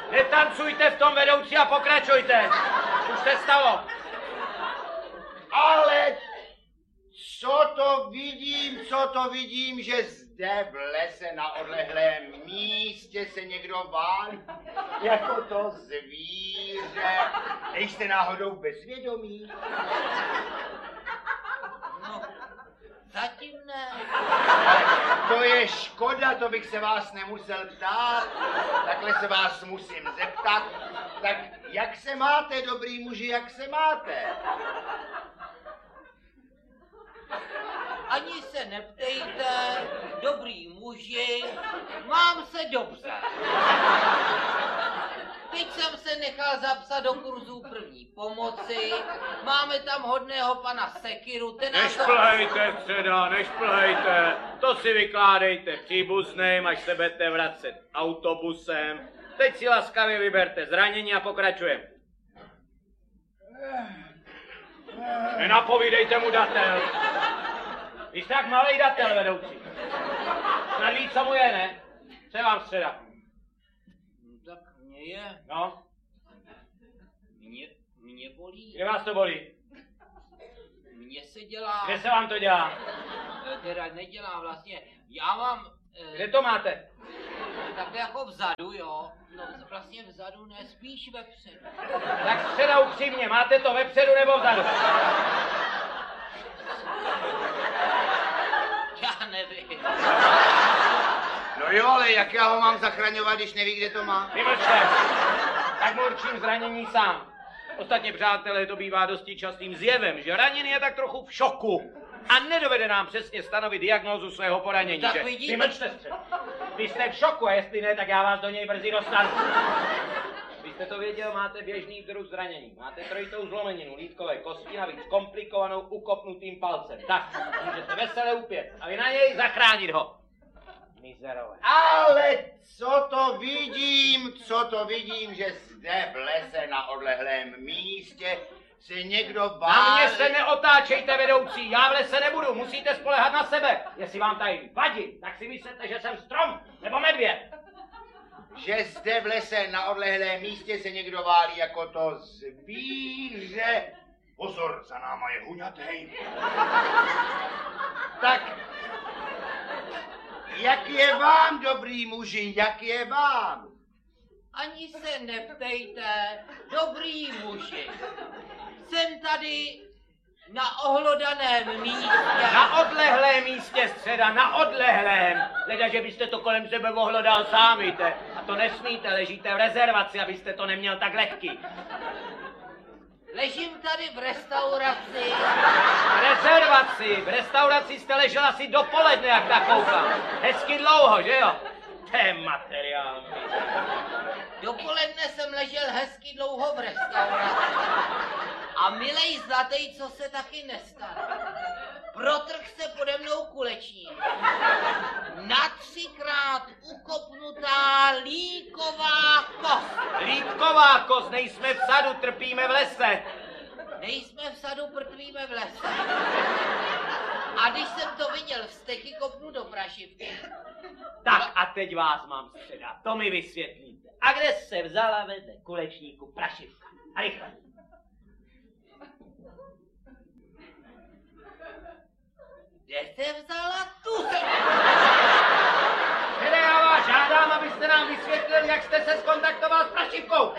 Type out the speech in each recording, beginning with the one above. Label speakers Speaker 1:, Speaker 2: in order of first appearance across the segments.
Speaker 1: Netancujte v tom, vedoucí, a pokračujte. Už se stalo.
Speaker 2: Ale co to vidím, že zde v lese na odlehlém místě se někdo válí, jako to zvíře. Nejste náhodou bezvědomí?
Speaker 3: No, zatím ne.
Speaker 2: To je škoda, to bych se vás nemusel ptát. Takhle se vás musím zeptat. Tak jak se máte, dobrý muži, jak se máte?
Speaker 3: Ani se neptejte, dobrý muži, mám se dobře. Teď jsem se nechal zapsat do kurzu první pomoci, máme tam hodného pana Sekiru, ten nás...
Speaker 1: Nešplhejte, středa, nešplhejte. To si vykládejte příbuzným, až se budete vracet autobusem. Teď si laskavě vyberte zranění a pokračujeme. Nenapovídejte mu datel. Vy jste tak malej datel, vedoucí. Snad ví, co mu je, ne? Co je vám středa?
Speaker 3: Tak mě je.
Speaker 1: No?
Speaker 3: Mě bolí.
Speaker 1: Kde vás to bolí?
Speaker 3: Mně se dělá...
Speaker 1: Kde se vám to dělá?
Speaker 3: Teda nedělá vlastně. Já mám...
Speaker 1: Kde to máte?
Speaker 3: Takhle jako vzadu, jo. No vlastně vzadu, ne, spíš vepředu.
Speaker 1: Tak středa upřímně, máte to vepředu nebo vzadu?
Speaker 3: Já nevím.
Speaker 2: No jo, ale jak já ho mám zachraňovat, když neví, kde to má?
Speaker 1: Vymlčte. Tak mu určím zranění sám. Ostatně, přátelé, to bývá dosti častým zjevem, že raněný je tak trochu v šoku a nedovede nám přesně stanovit diagnózu svého poranění.
Speaker 3: Tak
Speaker 1: že...
Speaker 3: vidíte...
Speaker 1: Vymlčte se. Vy jste v šoku a jestli ne, tak já vás do něj brzy dostanu. Vy jste to věděl, máte běžný druh zranění. Máte trojitou zlomeninu lítkové kosti, navíc komplikovanou ukopnutým palcem. Tak, můžete vesele upět a vy na něj zachránit ho. Mizerové.
Speaker 2: Ale co to vidím, že zde v lese na odlehlém místě se někdo válí.
Speaker 1: Na mě se neotáčejte, vedoucí, já v lese nebudu, musíte spolehat na sebe. Jestli vám tady vadí, tak si myslíte, že jsem strom nebo medvěd.
Speaker 2: Že zde v lese na odlehlém místě se někdo válí jako to zvíře. Pozor, za náma je huňatej. Tak, jak je vám, dobrý muži, jak je vám?
Speaker 3: Ani se neptejte, dobrý muži. Jsem tady na ohlodaném místě.
Speaker 1: Na odlehlém místě, středa, na odlehlém. Leda, že byste to kolem sebe ohlodal sám, víte. A to nesmíte, ležíte v rezervaci, abyste to neměl tak lehký.
Speaker 3: Ležím tady v restauraci.
Speaker 1: V restauraci jste ležel asi dopoledne, jak tak koukám. Hezky dlouho, že jo? To je materiál.
Speaker 3: Dopoledne jsem ležel hezky dlouho v restauraci. A milej zlatej, co se taky nestalo. Protrh se pode mnou kulečník. Na 3krát ukopnutá líková kost.
Speaker 1: Lípková kost, nejsme v sadu, trpíme v lese.
Speaker 3: Nejsme v sadu, prtvíme v lese. A když jsem to viděl, vzteky kopnu do prašivky.
Speaker 1: Tak a teď vás mám středa, to mi vysvětlíte. A kde se vzala vedle kulečníku prašivka? A rychle.
Speaker 3: Kde se vzala tu se...
Speaker 1: Kde já vás žádám, abyste nám vysvětlil, jak jste se skontaktoval s prašivkou.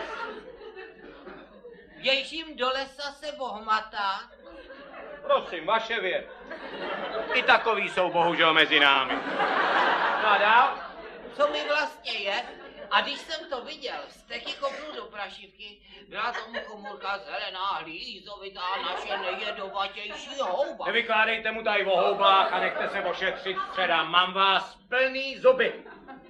Speaker 3: Běžím do lesa se bohmatá.
Speaker 1: Prosím, vaše věc. I takový jsou bohužel mezi námi. No a dál?
Speaker 3: Co mi vlastně je? A když jsem to viděl, vzteky kopnu do prašivky, byla tomu komůrka zelená, hlízovitá, naše nejedovatější houba.
Speaker 1: Nevykládejte mu tady o houbách a nechte se ošetřit, středa. Mám vás plný zuby.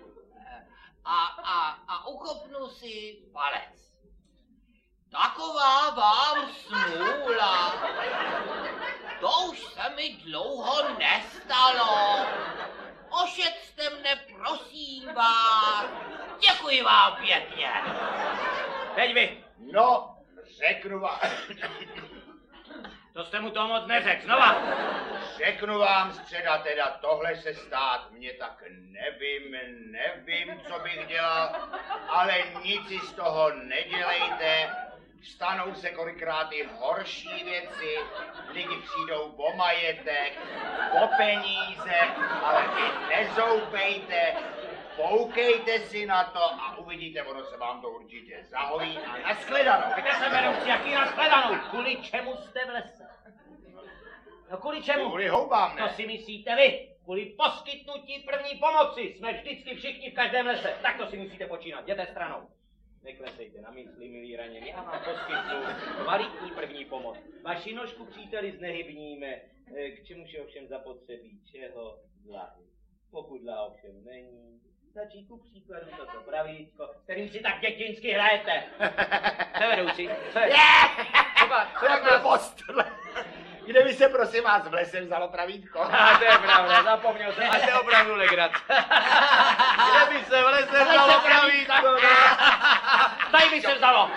Speaker 3: A ukopnu si palec. Taková vám smůla. To už se mi dlouho nestalo. Ošetřte mne, prosím vás. Děkuji vám pěkně.
Speaker 1: Teď vy.
Speaker 2: No, řeknu vám.
Speaker 1: To jste mu to moc neřekl, znova.
Speaker 2: Řeknu vám středa teda, tohle se stát mě tak nevím, co bych dělal, ale nic si z toho nedělejte. Stanou se kolikrát i horší věci, lidi přijdou o majetek, o peníze, ale vy nezoupejte, poukejte si na to a uvidíte, ono se vám to určitě zahojí a nashledanou.
Speaker 1: Kde se vedoucí, jaký nashledanou? Kvůli čemu jste v lese? No kvůli čemu?
Speaker 2: Kvůli houbám, ne?
Speaker 1: To si myslíte vy? Kvůli poskytnutí první pomoci. Jsme vždycky všichni v každém lese. Tak to si musíte počínat. Jděte stranou. Neklesejte na mysli, milí ranění. Já vám poskytnu kvalitní první pomoc. Vaši nožku, příteli, znehybníme. K čemu je ovšem zapotřebí? Čeho? Dlahy. Pokud dlaha ovšem není, stačí ku příkladu toto pravítko, kterým si tak dětinsky hrajete. Co je vedoucí? Co je?
Speaker 2: To je blbost. Kde by se prosím vás v lese vzalo pravítko?
Speaker 1: To je pravda, zapomněl jsem. A to je opravdu legrace. Kde by se v lese vzalo pravítko? Tady by se vzalo.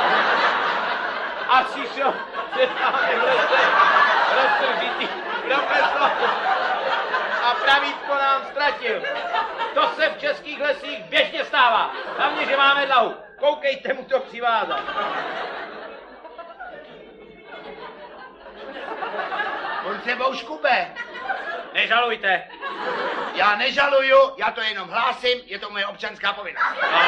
Speaker 1: A přišel se máme v lese roztržitý profesor a pravítko nám ztratil. To se v českých lesích běžně stává. Hlavně, že máme dlahu. Koukejte mu to přivázat.
Speaker 2: On sebou škube.
Speaker 1: Nežalujte.
Speaker 2: Já nežaluju, já to jenom hlásím, je to moje občanská povinnost.